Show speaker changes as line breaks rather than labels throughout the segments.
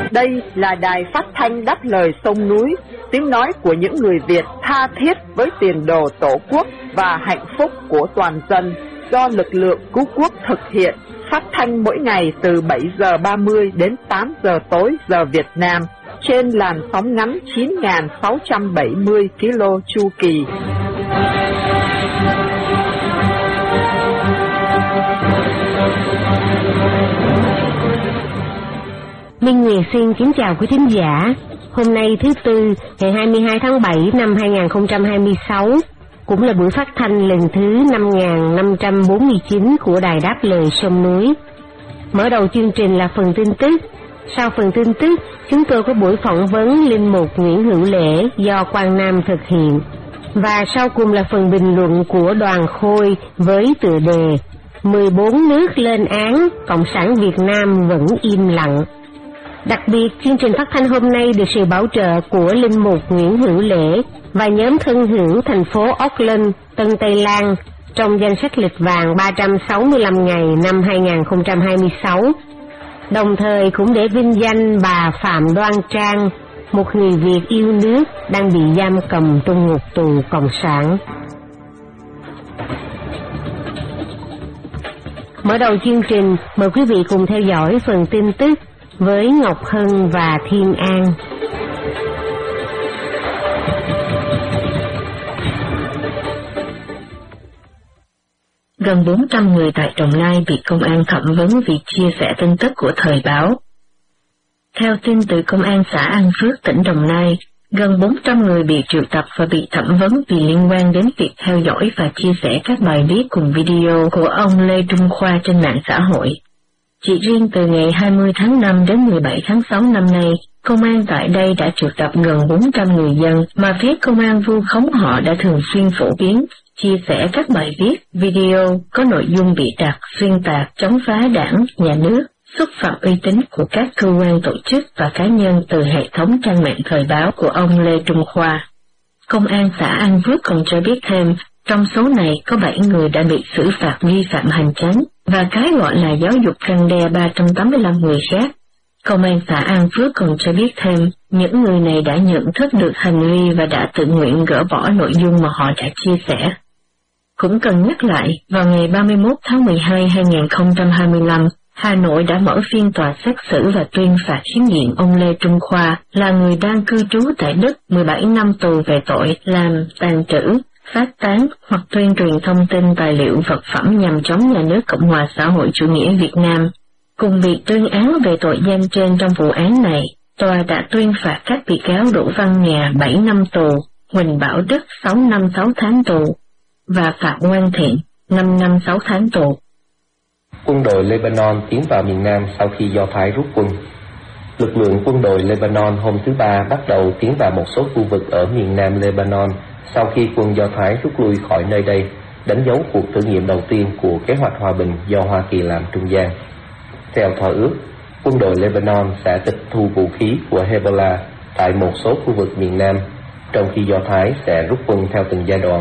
Đây là đài phát thanh đáp lời sông núi, tiếng nói của những người Việt tha thiết với tiền đồ Tổ quốc và hạnh phúc của toàn dân, do lực lượng cứu quốc thực hiện, phát thanh mỗi ngày từ 7 giờ 30 đến 8 giờ tối giờ Việt Nam, trên làn sóng ngắn 9.670 km chu kỳ.
Minh Nguyệt xin kính chào quý thính giả. Hôm nay thứ Tư, ngày 22 tháng 7 năm 2026, cũng là buổi phát thanh lần thứ 5549 của Đài Đáp Lời Sông Núi. Mở đầu chương trình là phần tin tức. Sau phần tin tức, chúng tôi có buổi phỏng vấn Linh mục Nguyễn Hữu Lễ do Quang Nam thực hiện. Và sau cùng là phần bình luận của Đoàn Khôi với tựa đề 14 nước lên án, Cộng sản Việt Nam vẫn im lặng. Đặc biệt, chương trình phát thanh hôm nay được sự bảo trợ của Linh mục Nguyễn Hữu Lễ và nhóm thân hữu thành phố Auckland, Tân Tây Lan trong danh sách lịch vàng 365 ngày năm 2026. Đồng thời cũng để vinh danh bà Phạm Đoan Trang, một người Việt yêu nước đang bị giam cầm trong ngục tù Cộng sản. Mở đầu chương trình, mời quý vị cùng theo dõi phần tin tức với Ngọc Hân và Thiên An.
Gần 400 người tại Đồng Nai bị công an thẩm vấn vì chia sẻ tin tức của Thời báo. Theo tin từ Công an xã An Phước, tỉnh Đồng Nai, gần 400 người bị triệu tập và bị thẩm vấn vì liên quan đến việc theo dõi và chia sẻ các bài viết cùng video của ông Lê Trung Khoa trên mạng xã hội. Chỉ riêng từ ngày 20 tháng 5 đến 17 tháng 6 năm nay, công an tại đây đã triệu tập gần 400 người dân mà phía công an vu khống họ đã thường xuyên phổ biến, chia sẻ các bài viết, video có nội dung bị đặt, xuyên tạc, chống phá đảng, nhà nước, xúc phạm uy tín của các cơ quan tổ chức và cá nhân từ hệ thống trang mạng Thời báo của ông Lê Trung Khoa. Công an xã An Phước còn cho biết thêm, trong số này có 7 người đã bị xử phạt vi phạm hành chính và cái gọi là giáo dục răn đe 385 người khác. Công an xã An Phước còn cho biết thêm, những người này đã nhận thức được hành vi và đã tự nguyện gỡ bỏ nội dung mà họ đã chia sẻ. Cũng cần nhắc lại, vào ngày 31 tháng 12 2025, Hà Nội đã mở phiên tòa xét xử và tuyên phạt khiếm nhiệm ông Lê Trung Khoa là người đang cư trú tại Đức 17 năm tù về tội làm, tàng trữ, phát tán hoặc tuyên truyền thông tin tài liệu vật phẩm nhằm chống nhà nước Cộng hòa xã hội chủ nghĩa Việt Nam. Cùng bị tuyên án về tội danh trên trong vụ án này, tòa đã tuyên phạt các bị cáo Đỗ Văn Nhà 7 năm tù, Huỳnh Bảo Đức 6 năm 6 tháng tù và Phạm Quang Thiện 5 năm 6 tháng tù.
Quân đội Lebanon tiến vào miền Nam sau khi Do Thái rút quân. Lực lượng quân đội Lebanon hôm thứ Ba bắt đầu tiến vào một số khu vực ở miền Nam Lebanon sau khi quân Do Thái rút lui khỏi nơi đây, đánh dấu cuộc thử nghiệm đầu tiên của kế hoạch hòa bình do Hoa Kỳ làm trung gian. Theo thỏa ước, quân đội Lebanon sẽ tịch thu vũ khí của Hezbollah tại một số khu vực miền Nam, trong khi Do Thái sẽ rút quân theo từng giai đoạn.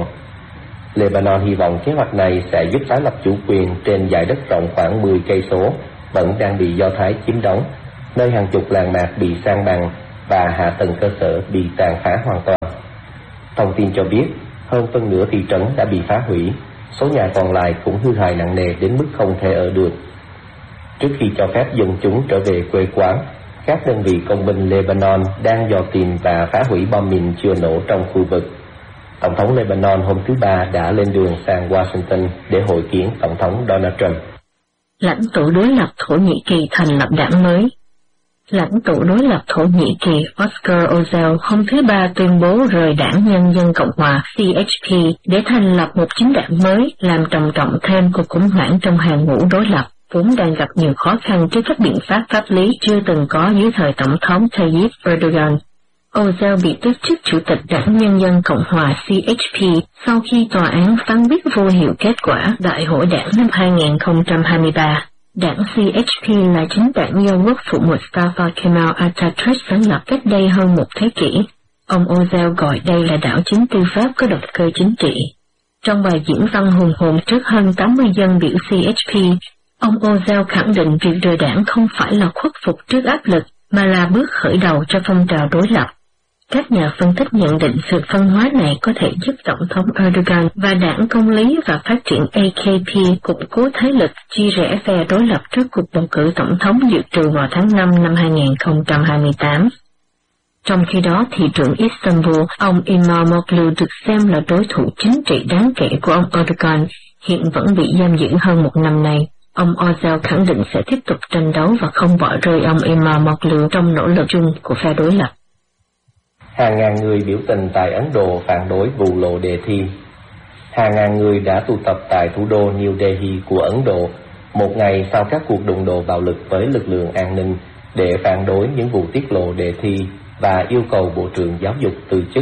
Lebanon hy vọng kế hoạch này sẽ giúp tái lập chủ quyền trên dải đất rộng khoảng 10 cây số vẫn đang bị Do Thái chiếm đóng, nơi hàng chục làng mạc bị san bằng và hạ tầng cơ sở bị tàn phá hoàn toàn. Thông tin cho biết, hơn phân nửa thị trấn đã bị phá hủy, số nhà còn lại cũng hư hại nặng nề đến mức không thể ở được. Trước khi cho phép dân chúng trở về quê quán, các đơn vị công binh Lebanon đang dò tìm và phá hủy bom mìn chưa nổ trong khu vực. Tổng thống Lebanon hôm thứ Ba đã lên đường sang Washington để hội kiến Tổng thống Donald Trump.
Lãnh tụ đối lập Thổ Nhĩ Kỳ thành lập đảng mới. Lãnh tụ đối lập Thổ Nhĩ Kỳ Oscar Özel hôm thứ Ba tuyên bố rời Đảng Nhân dân Cộng hòa CHP để thành lập một chính đảng mới, làm trầm trọng thêm cuộc khủng hoảng trong hàng ngũ đối lập, vốn đang gặp nhiều khó khăn trước các biện pháp pháp lý chưa từng có dưới thời Tổng thống Tayyip Erdogan. Özel bị tước chức Chủ tịch Đảng Nhân dân Cộng hòa CHP sau khi tòa án phán quyết vô hiệu kết quả Đại hội đảng năm 2023. Đảng CHP là chính đảng do quốc phụ Mustafa Kemal Atatürk sáng lập cách đây hơn một thế kỷ. Ông Özel gọi đây là đảo chính tư pháp có động cơ chính trị. Trong bài diễn văn hùng hồn trước hơn 80 dân biểu CHP, ông Özel khẳng định việc rời đảng không phải là khuất phục trước áp lực, mà là bước khởi đầu cho phong trào đối lập. Các nhà phân tích nhận định sự phân hóa này có thể giúp Tổng thống Erdogan và đảng Công lý và Phát triển AKP củng cố thế lực chia rẽ phe đối lập trước cuộc bầu cử tổng thống dự trù vào tháng 5 năm 2028. Trong khi đó, thị trưởng Istanbul, ông Imamoglu được xem là đối thủ chính trị đáng kể của ông Erdogan, hiện vẫn bị giam giữ hơn một năm nay. Ông Özel khẳng định sẽ tiếp tục tranh đấu và không bỏ rơi ông Imamoglu trong nỗ lực chung của phe đối lập.
Hàng ngàn người biểu tình tại Ấn Độ phản đối vụ lộ đề thi. Hàng ngàn người đã tụ tập tại thủ đô New Delhi của Ấn Độ một ngày sau các cuộc đụng độ bạo lực với lực lượng an ninh để phản đối những vụ tiết lộ đề thi và yêu cầu Bộ trưởng Giáo dục từ chức.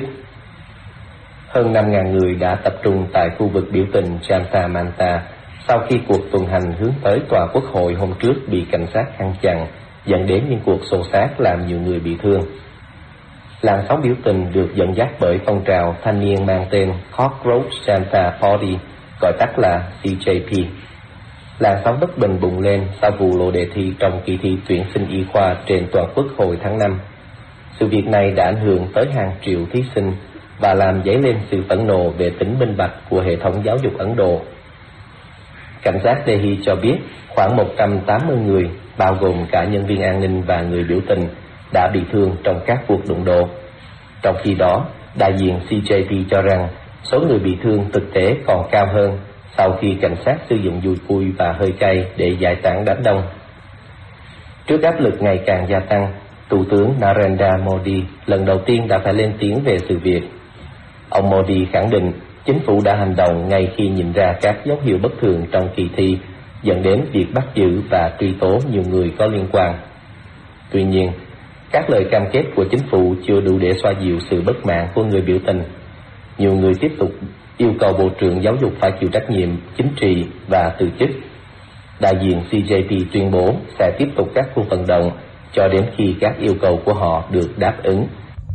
Hơn 5.000 người đã tập trung tại khu vực biểu tình Janta Manta sau khi cuộc tuần hành hướng tới tòa quốc hội hôm trước bị cảnh sát ngăn chặn, dẫn đến những cuộc xô xát làm nhiều người bị thương. Làn sóng biểu tình được dẫn dắt bởi phong trào thanh niên mang tên Cockroach Janta Party, gọi tắt là CJP. Làn sóng bất bình bùng lên sau vụ lộ đề thi trong kỳ thi tuyển sinh y khoa trên toàn quốc hồi tháng 5. Sự việc này đã ảnh hưởng tới hàng triệu thí sinh và làm dấy lên sự phẫn nộ về tính minh bạch của hệ thống giáo dục Ấn Độ. Cảnh sát Delhi cho biết khoảng 180 người, bao gồm cả nhân viên an ninh và người biểu tình, đã bị thương trong các cuộc đụng độ. Trong khi đó, đại diện CJP cho rằng số người bị thương thực tế còn cao hơn sau khi cảnh sát sử dụng dùi cui và hơi cay để giải tán đám đông. Trước áp lực ngày càng gia tăng, Thủ tướng Narendra Modi lần đầu tiên đã phải lên tiếng về sự việc. Ông Modi khẳng định chính phủ đã hành động ngay khi nhìn ra các dấu hiệu bất thường trong kỳ thi, dẫn đến việc bắt giữ và truy tố nhiều người có liên quan. Tuy nhiên, các lời cam kết của chính phủ chưa đủ để xoa dịu sự bất mãn của người biểu tình. Nhiều người tiếp tục yêu cầu Bộ trưởng Giáo dục phải chịu trách nhiệm chính trị và từ chức. Đại diện CJP tuyên bố sẽ tiếp tục các cuộc vận động cho đến khi các yêu cầu của họ được đáp ứng.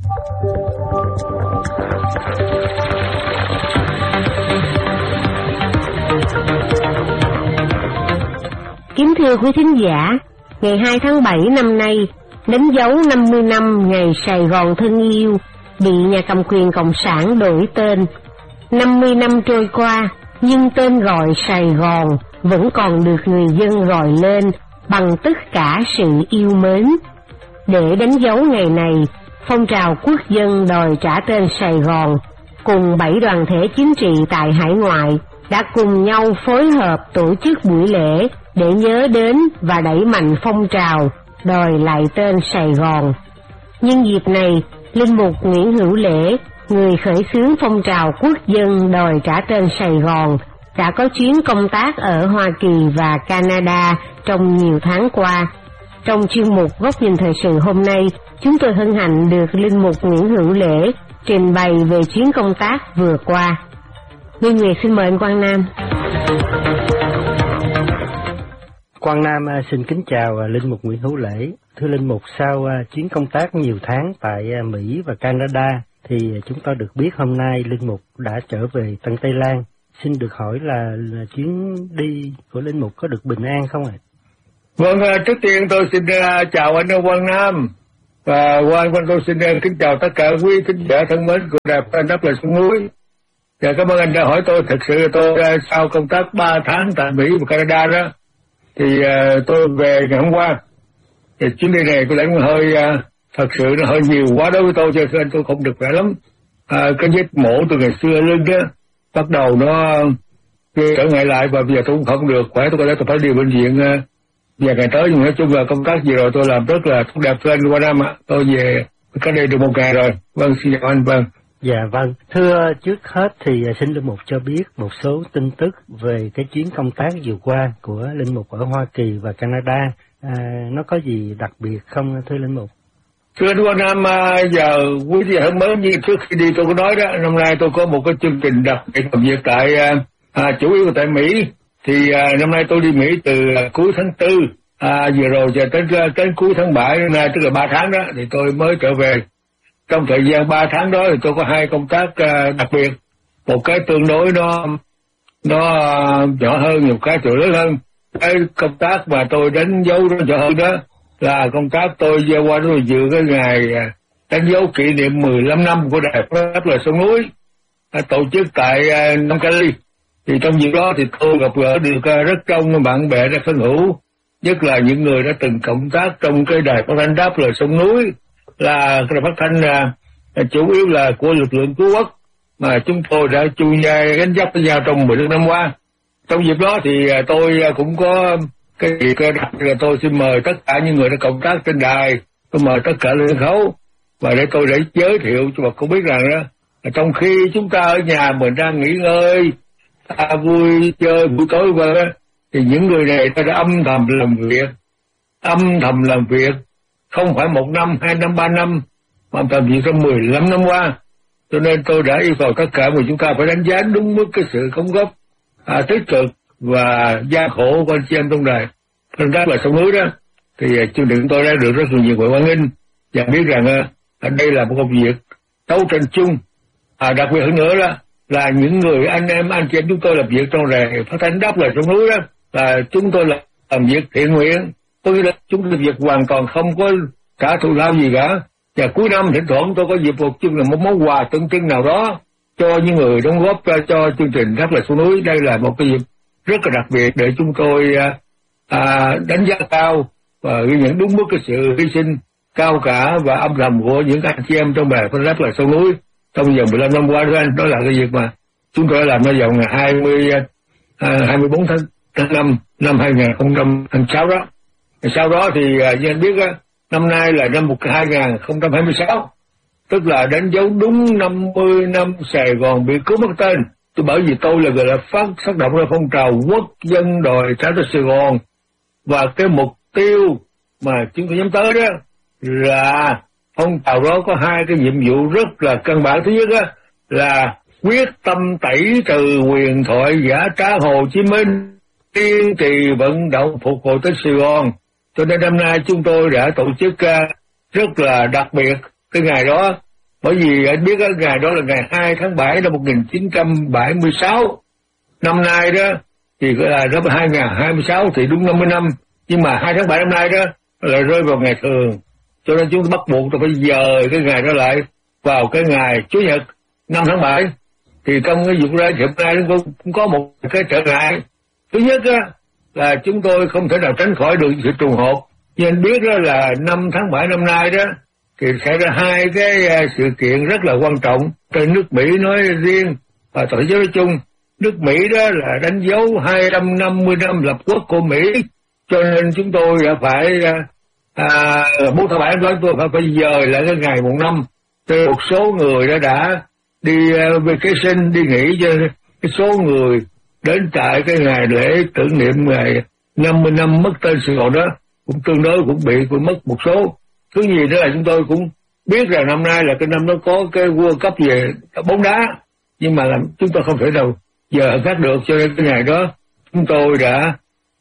Kính thưa quý thính giả, ngày 2 tháng 7 năm nay, đánh dấu 50 năm ngày Sài Gòn thân yêu bị nhà cầm quyền Cộng sản đổi tên. 50 năm trôi qua, nhưng tên gọi Sài Gòn vẫn còn được người dân gọi lên bằng tất cả sự yêu mến. Để đánh dấu ngày này, phong trào quốc dân đòi trả tên Sài Gòn cùng 7 đoàn thể chính trị tại hải ngoại đã cùng nhau phối hợp tổ chức buổi lễ để nhớ đến và đẩy mạnh phong trào đòi lại tên Sài Gòn. Nhân dịp này, Linh mục Nguyễn Hữu Lễ, người khởi xướng phong trào quốc dân đòi trả tên Sài Gòn, đã có chuyến công tác ở Hoa Kỳ và Canada trong nhiều tháng qua. Trong chuyên mục Góc nhìn thời sự hôm nay, chúng tôi hân hạnh được Linh mục Nguyễn Hữu Lễ trình bày về chuyến công tác vừa qua. Nguyên Nguyệt xin mời anh Quang Nam.
Quang Nam xin kính chào Linh mục Nguyễn Hữu Lễ. Thưa Linh mục, sau chuyến công tác nhiều tháng tại Mỹ và Canada, thì chúng tôi được biết hôm nay Linh mục đã trở về Tân Tây Lan. Xin được hỏi là chuyến đi của Linh mục có được bình an không ạ?
Vâng, trước tiên tôi xin chào anh Quang Nam và tôi xin kính chào tất cả quý khán giả thân mến của đài phát đáp lời sông núi. Và cảm ơn anh đã hỏi tôi. Thật sự tôi sau công tác 3 tháng tại Mỹ và Canada đó, thì tôi về ngày hôm qua. Thì chuyến đi này có lẽ hơi thật sự nó hơi nhiều quá đối với tôi, cho nên tôi không được khỏe lắm. Cái vết mổ từ ngày xưa lưng đó bắt đầu nó trở ngại lại, và bây giờ tôi cũng không được khỏe, tôi có lẽ tôi phải đi bệnh viện vài ngày tới. Nhưng nói chung là công tác gì rồi tôi làm rất là tốt đẹp cho anh Quang Nam ạ. Tôi về cái đây được một ngày rồi. Vâng, xin chào anh. Vâng.
Dạ vâng, thưa trước hết thì xin Linh mục cho biết một số tin tức về cái chuyến công tác vừa qua của Linh mục ở Hoa Kỳ và Canada. Nó có gì đặc biệt không thưa Linh mục?
Thưa anh Quang Nam, giờ quý vị thân mến, như trước khi đi tôi có nói đó, năm nay tôi có một cái chương trình đặc biệt làm việc tại chủ yếu tại Mỹ. Thì năm nay tôi đi Mỹ từ cuối tháng 4 vừa rồi cho đến cuối tháng 7 năm nay, tức là 3 tháng đó thì tôi mới trở về. Trong thời gian 3 tháng đó thì tôi có 2 công tác đặc biệt. Một cái tương đối nó nhỏ hơn, một cái tương lớn hơn. Cái công tác mà tôi đánh dấu nó nhỏ hơn đó là công tác tôi gieo qua tôi dự cái ngày đánh dấu kỷ niệm 15 năm của Đài Phát Đáp Lời Sông Núi tổ chức tại Nam Cali. Thì trong dịp đó thì tôi gặp gỡ được rất đông bạn bè đã thân hữu, nhất là những người đã từng cộng tác trong cái Đài Phát Thanh Đáp Lời Sông Núi, là cái đài phát thanh chủ yếu là của lực lượng cứu quốc mà chúng tôi đã chung nhau gánh vác với nhau trong 15 năm qua. Trong dịp đó thì tôi cũng có cái việc đặt là tôi xin mời tất cả những người đã cộng tác trên đài, tôi mời tất cả lên sân khấu và để tôi giới thiệu cho bà con biết rằng đó, trong khi chúng ta ở nhà mình đang nghỉ ngơi, vui chơi buổi tối qua đó, thì những người này ta đã âm thầm làm việc, không phải 1 năm, 2 năm, 3 năm, mà làm việc trong 15 năm qua. Cho nên tôi đã yêu cầu tất cả người chúng ta phải đánh giá đúng mức cái sự đóng góp tích cực và gian khổ của anh chị em trong Đài Phát Đáp Lời Sông Núi đó. Thì chương trình tôi đã được rất nhiều người hoan nghênh và biết rằng đây là một công việc đấu tranh chung. Đặc biệt hơn nữa đó là những người anh chị em chúng tôi làm việc trong Đài Phát Thanh Đáp Lời Sông Núi đó, là chúng tôi làm việc thiện nguyện, tôi nghĩ là chúng tôi làm việc hoàn toàn không có trả thù lao gì cả. Và cuối năm thỉnh thoảng tôi có dịp một chương là một món quà tượng trưng nào đó cho những người đóng góp cho chương trình Đáp Lời Sông Núi. Đây là một cái dịp rất là đặc biệt để chúng tôi đánh giá cao và ghi nhận đúng mức cái sự hy sinh cao cả và âm thầm của những anh chị em trong Đài Phát Đáp Lời Sông Núi trong vòng 15 năm qua đó anh. Đó là cái việc mà chúng tôi đã làm vào ngày 24 tháng 5 năm 2006 đó. Sau đó thì như anh biết á, năm nay là năm 2026, tức là đánh dấu đúng 50 năm Sài Gòn bị cướp mất tên. Bởi vì tôi là người là phát động ra phong trào quốc dân đòi trả tới Sài Gòn, và cái mục tiêu mà chúng tôi nhắm tới đó là phong trào đó có 2 cái nhiệm vụ rất là căn bản. Thứ nhất á là quyết tâm tẩy trừ huyền thoại giả trá Hồ Chí Minh, kiên trì vận động phục hồi tới Sài Gòn. Cho nên năm nay chúng tôi đã tổ chức rất là đặc biệt cái ngày đó, bởi vì anh biết cái ngày đó là ngày 2 tháng 7 năm 1976. Năm nay đó thì là năm 2026 thì đúng 50 năm, nhưng mà 2 tháng 7 năm nay đó là rơi vào ngày thường, cho nên chúng tôi bắt buộc tôi phải dời cái ngày đó lại vào cái ngày Chủ nhật 5 tháng 7. Thì trong cái vụ ra thì hôm nay cũng có một cái trở ngại. Thứ nhất á là chúng tôi không thể nào tránh khỏi được sự trùng hợp. Nhưng anh biết đó là 5 tháng 7 năm nay đó thì xảy ra 2 cái sự kiện rất là quan trọng trên nước Mỹ nói riêng và toàn thế giới nói chung. Nước Mỹ đó là đánh dấu 250 năm lập quốc của Mỹ, cho nên chúng tôi đã phải 4 tháng 7 năm tôi phải dời lại cái ngày 1 năm. Thì một số người đã đi vacation, đi nghỉ, cho cái số người đến tại cái ngày lễ tưởng niệm ngày 50 năm mất tên Sài Gòn đó cũng tương đối cũng bị mất một số. Thứ gì đó là chúng tôi cũng biết rằng năm nay là cái năm nó có cái World Cup về bóng đá, nhưng mà chúng tôi không thể nào giờ khác được, cho nên cái ngày đó chúng tôi đã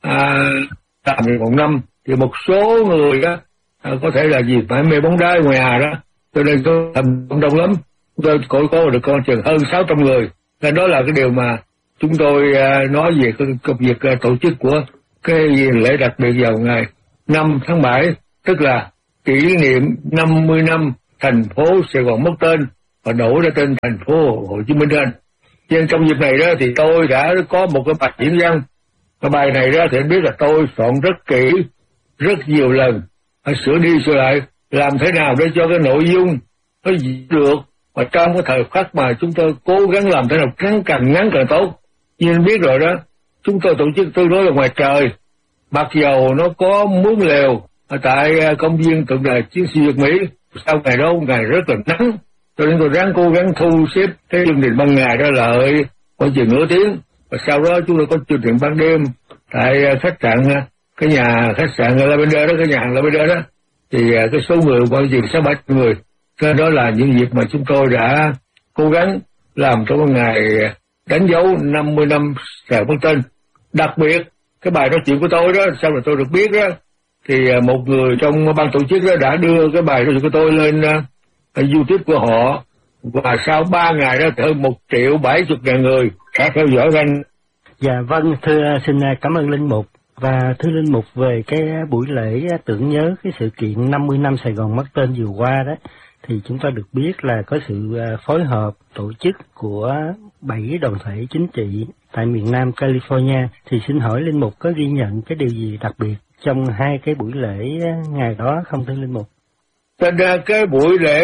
tạm biệt 1 năm. Thì một số người đó có thể là gì phải mê bóng đá ở ngoài đó, cho nên tôi làm đông lắm. Tôi có được con chừng hơn 600 người. Nên đó là cái điều mà chúng tôi nói về cái công việc tổ chức của cái lễ đặc biệt vào ngày 5 tháng 7, tức là kỷ niệm 50 năm thành phố Sài Gòn mất tên và đổi ra tên thành phố Hồ Chí Minh lên. Nên trong dịp này đó thì tôi đã có một cái bài diễn văn. Cái bài này đó thì anh biết là tôi soạn rất kỹ, rất nhiều lần, sửa đi sửa lại, làm thế nào để cho cái nội dung nó được. Và trong cái thời khắc mà chúng tôi cố gắng làm thế nào càng ngắn càng tốt. Nhưng anh biết rồi đó, chúng tôi tổ chức tương đối là ngoài trời, mặc dầu nó có mướn lều ở tại công viên tượng đài chiến sĩ Việt Mỹ. Sau ngày đó ngày rất là nắng, cho nên tôi ráng cố gắng thu xếp cái chương trình ban ngày đó lại khoảng chừng nửa tiếng, và sau đó chúng tôi có chương trình ban đêm tại khách sạn, cái nhà khách sạn Lavender đó, cái nhà hàng Lavender đó, thì cái số người khoảng chừng 6-7 người. Cho đó là những việc mà chúng tôi đã cố gắng làm trong ngày đánh dấu 50 năm Sài Gòn tên. Đặc biệt cái bài nói chuyện của tôi đó, sau này tôi được biết đó, thì một người trong ban tổ chức đó đã đưa cái bài nói chuyện của tôi lên YouTube của họ, và sau 3 ngày đó hơn 1.070.000 người đã theo dõi anh.
Dạ vâng, thưa xin cảm ơn Linh Mục. Và thưa Linh Mục, về cái buổi lễ tưởng nhớ cái sự kiện 50 năm Sài Gòn mất tên vừa qua đó, thì chúng ta được biết là có sự phối hợp tổ chức của 7 đoàn thể chính trị tại miền Nam California. Thì xin hỏi Linh Mục có ghi nhận cái điều gì đặc biệt trong hai cái buổi lễ ngày đó không thưa Linh Mục?
Thành ra cái buổi lễ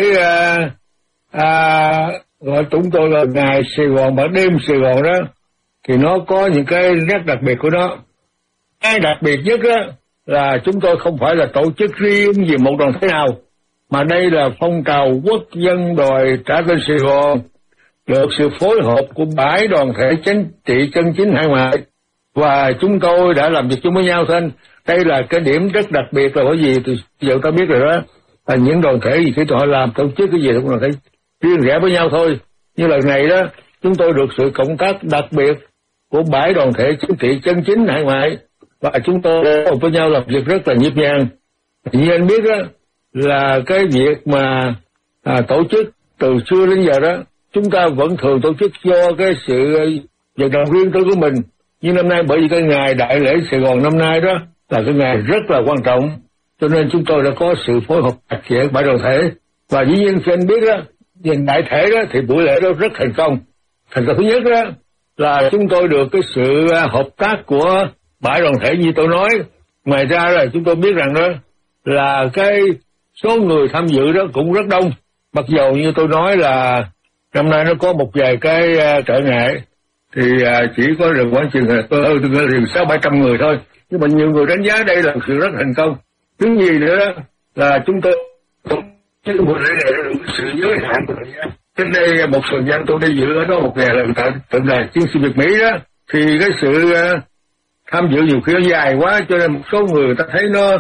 gọi chúng tôi là ngày Sài Gòn và đêm Sài Gòn đó, thì nó có những cái nét đặc biệt của nó. Cái đặc biệt nhất á là chúng tôi không phải là tổ chức riêng về một đoàn thể nào, mà đây là phong trào quốc dân đòi trả tên Sài Gòn, được sự phối hợp của 7 đoàn thể chính trị chân chính hải ngoại, và chúng tôi đã làm việc chung với nhau. Thôi, đây là cái điểm rất đặc biệt, là bởi vì thì giờ ta biết rồi đó, là những đoàn thể gì khi họ làm tổ chức cái gì cũng là phải riêng rẽ với nhau thôi. Như lần này đó, chúng tôi được sự cộng tác đặc biệt của 7 đoàn thể chính trị chân chính hải ngoại, và chúng tôi cùng với nhau làm việc rất là nhịp nhàng. Như anh biết đó, là cái việc mà tổ chức từ xưa đến giờ đó, chúng ta vẫn thường tổ chức do cái sự vận động riêng tư của mình. Nhưng năm nay bởi vì cái ngày đại lễ Sài Gòn năm nay đó là cái ngày rất là quan trọng, cho nên chúng tôi đã có sự phối hợp chặt chẽ 7 đoàn thể. Và dĩ nhiên khi anh biết đó, nhìn đại thể đó thì buổi lễ đó rất thành công. Thành công thứ nhất đó là chúng tôi được cái sự hợp tác của 7 đoàn thể như tôi nói. Ngoài ra là chúng tôi biết rằng đó là cái số người tham dự đó cũng rất đông. Mặc dầu như tôi nói là năm nay nó có một vài cái trở ngại, thì chỉ có được khoảng chừng 600-700 người thôi. Nhưng mà nhiều người đánh giá đây là sự rất thành công. Thứ gì nữa đó là chúng tôi cái buổi lễ này được sự giới hạn của thời gian. Trước đây một thời gian tôi đi dự ở đó một ngày là tượng đài chiến sĩ Việt Mỹ đó, thì cái sự tham dự nhiều khi nó dài quá, cho nên một số người ta thấy nó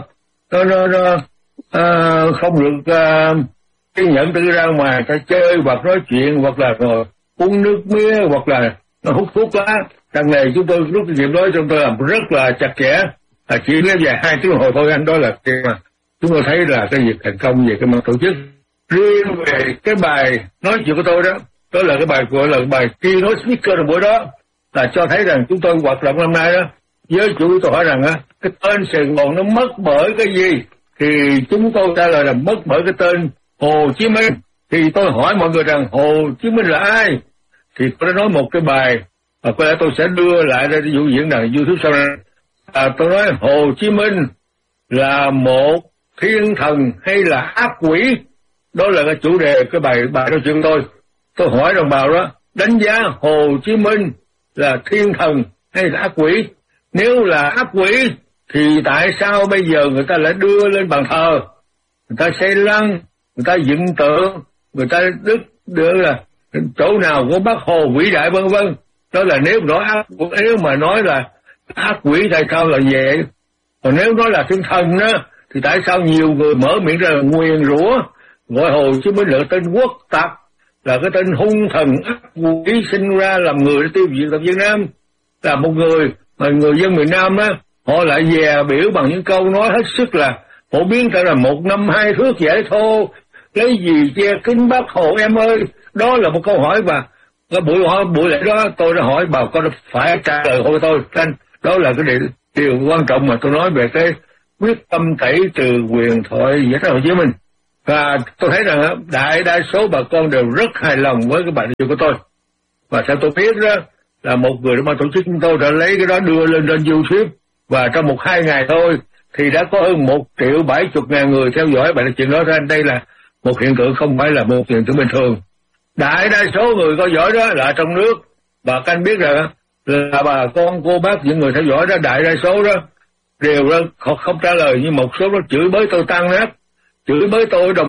không được kiên nhẫn tự ra ngoài ta chơi hoặc nói chuyện, hoặc là uống nước mía, hoặc là nó hút thuốc lá. Đằng này chúng tôi rút kinh nghiệm đó, chúng tôi làm rất là chặt chẽ, chỉ kéo dài 2 tiếng đồng hồ thôi anh. Đó là cái mà chúng tôi thấy là cái việc thành công về cái mặt tổ chức. Riêng về cái bài nói chuyện của tôi đó, đó là cái bài gọi là bài keynote speaker buổi đó, là cho thấy rằng chúng tôi hoạt động năm nay đó. Với chủ tôi hỏi rằng á, cái tên Sài Gòn nó mất bởi cái gì, thì chúng tôi trả lời là mất bởi cái tên Hồ Chí Minh. Thì tôi hỏi mọi người rằng Hồ Chí Minh là ai, thì tôi đã nói một cái bài, và có lẽ tôi sẽ đưa lại ra vụ diễn đàn YouTube sau này. Tôi nói Hồ Chí Minh là một thiên thần hay là ác quỷ. Đó là cái chủ đề cái bài nói chuyện tôi. Tôi hỏi đồng bào đó, đánh giá Hồ Chí Minh là thiên thần hay là ác quỷ? Nếu là ác quỷ thì tại sao bây giờ người ta lại đưa lên bàn thờ, người ta xây lăng, người ta dựng tượng, người ta đưa là chỗ nào có Bác Hồ vĩ đại vân vân. Đó là nếu mà nói là ác quỷ tại sao là vậy? Còn nếu nói là thiên thần đó, thì tại sao nhiều người mở miệng ra là nguyền rủa, gọi Hồ Chí Minh là tên quốc tặc, là cái tên hung thần ác quỷ sinh ra làm người để tiêu diệt Việt Nam, là một người mà người dân miền Nam á, họ lại dè biểu bằng những câu nói hết sức là phổ biến, ra là 1 năm 2 thước dễ thô, lấy gì che kính Bác Hồ em ơi. Đó là một câu hỏi, và cái buổi lễ đó tôi đã hỏi bà con phải trả lời của tôi. Đó là cái điều quan trọng mà tôi nói về cái quyết tâm tẩy trừ quyền thoại giải phóng Hồ Chí Minh. Và tôi thấy rằng đại đa số bà con đều rất hài lòng với cái bài nói của tôi. Và theo tôi biết đó, là một người mà tổ chức chúng tôi đã lấy cái đó đưa lên YouTube, và trong 1-2 ngày thôi thì đã có hơn 1.070.000 người theo dõi bài nói chuyện đó. Ra đây là một hiện tượng, không phải là một hiện tượng bình thường. Đại đa số người theo dõi đó là trong nước, và các anh biết rằng là bà con cô bác những người theo dõi đó, đại đa số đó đều không trả lời, nhưng một số nó chửi bới tôi tan nát, chửi bới tôi đồng